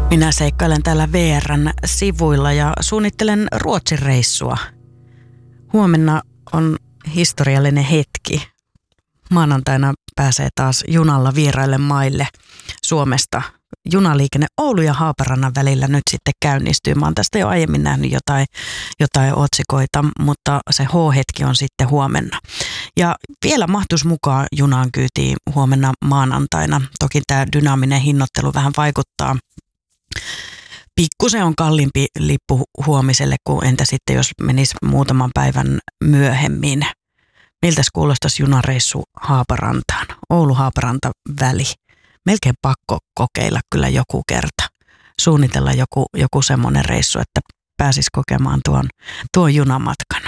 Minä seikkailen täällä VR:n sivuilla ja suunnittelen Ruotsin reissua. Huomenna on historiallinen hetki. Maanantaina pääsee taas junalla vieraille maille Suomesta. Junaliikenne Oulu ja Haaparannan välillä nyt sitten käynnistyy. Mä oon tästä jo aiemmin nähnyt jotain otsikoita, mutta se H-hetki on sitten huomenna. Ja vielä mahtuisi mukaan junaan kyytiin huomenna maanantaina. Toki tämä dynaaminen hinnoittelu vähän vaikuttaa. Pikkusen on kalliimpi lippu huomiselle kuin entä sitten, jos menisi muutaman päivän myöhemmin. Miltäs kuulostaisi junareissu Haaparantaan? Oulu-Haaparanta väli. Melkein pakko kokeilla kyllä joku kerta. Suunnitella joku semmoinen reissu, että pääsisi kokemaan tuon junamatkan.